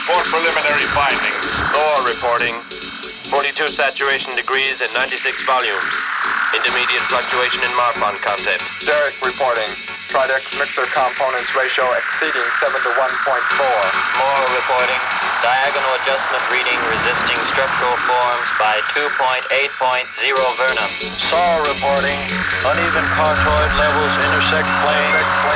Report preliminary findings. Thor reporting. 42 saturation degrees and 96 volumes. Intermediate fluctuation in Marfan content. Derek reporting. Tridex mixer components ratio exceeding 7 to 1.4. Moore reporting. Diagonal adjustment reading resisting structural forms by 2.8.0 Vernum. Saw reporting. Uneven cartoid levels intersect plane.